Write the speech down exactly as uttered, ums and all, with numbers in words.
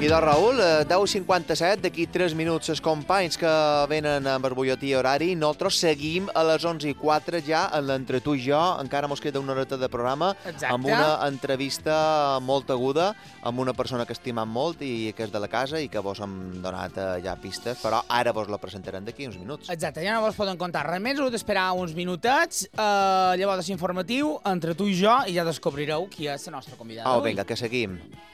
Idò, Raül, deu cinquanta-set, d'aquí tres minuts els companys que venen amb el butlletí horari. Nosaltres seguim a les onze i quatre ja en l'Entre tu i jo. Encara mos queda una horeta de programa. Exacte. Amb una entrevista molt aguda, amb una persona que estimam molt i que és de la casa i que vos hem donat ja pistes, però ara vos la presentarem d'aquí uns minuts. Exacte, ja no vos poden contar res més, heu d'esperar uns minutets, eh, llavors informatiu, Entre tu i jo, i ja descobrireu qui és la nostra convidada. Au, vinga, que seguim.